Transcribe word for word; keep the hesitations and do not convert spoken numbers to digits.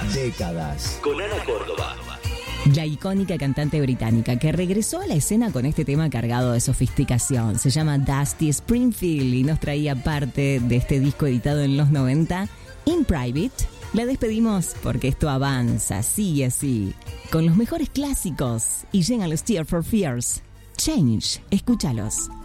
Décadas. Con Ana Córdoba. La icónica cantante británica que regresó a la escena con este tema cargado de sofisticación. Se llama Dusty Springfield y nos traía parte de este disco editado en los noventa, In Private. La despedimos porque esto avanza, sigue así, con los mejores clásicos y llegan los Tears for Fears. Change, escúchalos.